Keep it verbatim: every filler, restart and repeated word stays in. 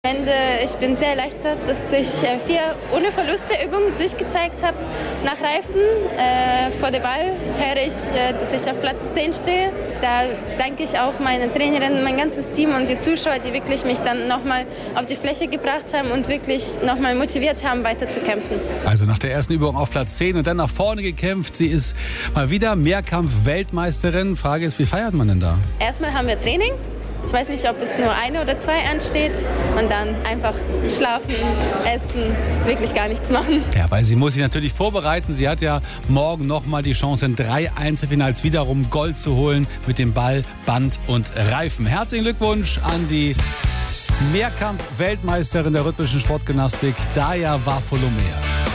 Am Ende, ich bin sehr erleichtert, dass ich vier ohne Verluste Übungen durchgezeigt habe. Nach Reifen äh, vor dem Ball höre ich, äh, dass ich auf Platz zehn stehe. Da danke ich auch meiner Trainerin, mein ganzes Team und die Zuschauer, die wirklich mich dann nochmal auf die Fläche gebracht haben und wirklich nochmal motiviert haben, weiter zu kämpfen. Also nach der ersten Übung auf Platz zehn und dann nach vorne gekämpft. Sie ist mal wieder Mehrkampf-Weltmeisterin. Frage ist, wie feiert man denn da? Erstmal haben wir Training. Ich weiß nicht, ob es nur eine oder zwei ansteht und dann einfach schlafen, essen, wirklich gar nichts machen. Ja, weil sie muss sich natürlich vorbereiten. Sie hat ja morgen nochmal die Chance, in drei Einzelfinals wiederum Gold zu holen mit dem Ball, Band und Reifen. Herzlichen Glückwunsch an die Mehrkampf-Weltmeisterin der rhythmischen Sportgymnastik, Daja Varfolomea.